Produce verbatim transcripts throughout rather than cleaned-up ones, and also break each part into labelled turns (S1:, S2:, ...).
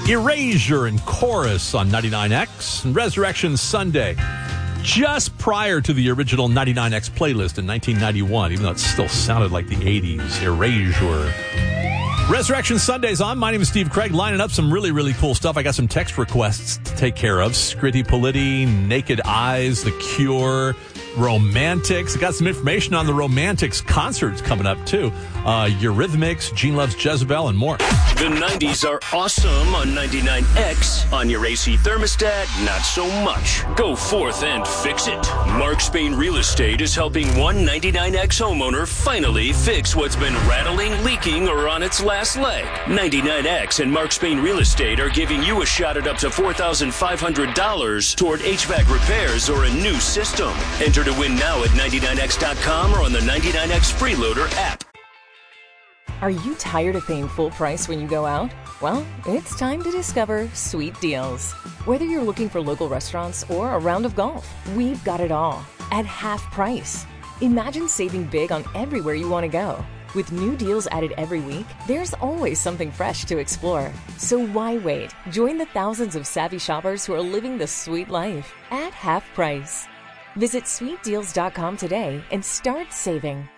S1: Erasure and Chorus on ninety-nine X and Resurrection Sunday, just prior to the original ninety-nine X playlist in nineteen ninety-one, even though it still sounded like the eighties. Erasure. Resurrection Sunday's on. My name is Steve Craig, lining up some really, really cool stuff. I got some text requests to take care of. Scritti Politti, Naked Eyes, The Cure, Romantics. I got some information on the Romantics concerts coming up, too. Uh, Eurythmics, Gene Loves Jezebel, and more.
S2: The nineties are awesome on ninety-nine X. On your A C thermostat, not so much. Go forth and fix it. Mark Spain Real Estate is helping one ninety-nine X homeowner finally fix what's been rattling, leaking, or on its last leg. ninety-nine X and Mark Spain Real Estate are giving you a shot at up to four thousand five hundred dollars toward H V A C repairs or a new system. Enter to win now at ninety-nine X dot com or on the ninety-nine X Freeloader app.
S3: Are you tired of paying full price when you go out? Well, it's time to discover Sweet Deals. Whether you're looking for local restaurants or a round of golf, we've got it all at half price. Imagine saving big on everywhere you want to go. With new deals added every week, there's always something fresh to explore. So why wait? Join the thousands of savvy shoppers who are living the sweet life at half price. Visit sweet deals dot com today and start saving.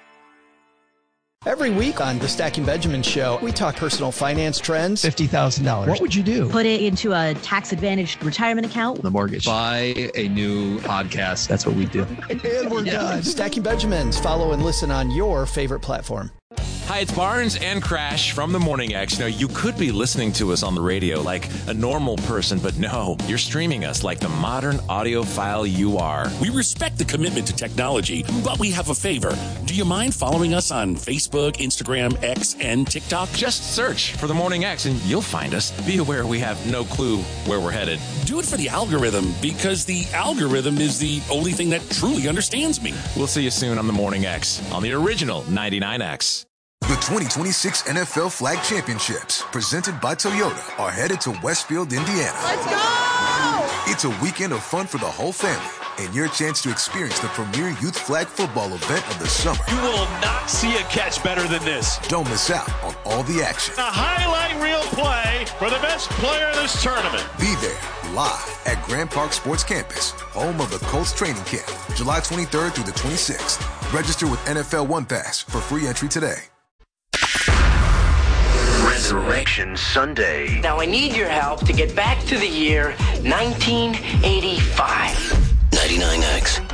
S4: Every week on the Stacking Benjamin Show, we talk personal finance trends.
S5: fifty thousand dollars.
S4: What would you do?
S6: Put it into a tax-advantaged retirement account.
S5: The mortgage. Buy a new podcast. That's what we do.
S4: And we're
S5: Yeah.
S4: done. Stacking Benjamins. Follow and listen on your favorite platform.
S7: Hi, it's Barnes and Crash from the Morning X. Now, you could be listening to us on the radio like a normal person, but no, you're streaming us like the modern audiophile you are.
S8: We respect the commitment to technology, but we have a favor. Do you mind following us on Facebook, Instagram, X, and TikTok?
S7: Just search for the Morning X and you'll find us. Be aware we have no clue where we're headed.
S8: Do it for the algorithm, because the algorithm is the only thing that truly understands me.
S7: We'll see you soon on the Morning X on the original ninety-nine X.
S9: The twenty twenty-six N F L Flag Championships, presented by Toyota, are headed to Westfield, Indiana.
S10: Let's go!
S9: It's a weekend of fun for the whole family and your chance to experience the premier youth flag football event of the summer.
S10: You will not see a catch better than this.
S9: Don't miss out on all the action.
S10: A highlight reel play for the best player in this tournament.
S9: Be there live at Grand Park Sports Campus, home of the Colts training camp, July twenty-third through the twenty-sixth. Register with N F L One Pass for free entry today.
S2: Resurrection Sunday.
S11: Now I need your help to get back to the year nineteen eighty-five.
S2: ninety-nine X.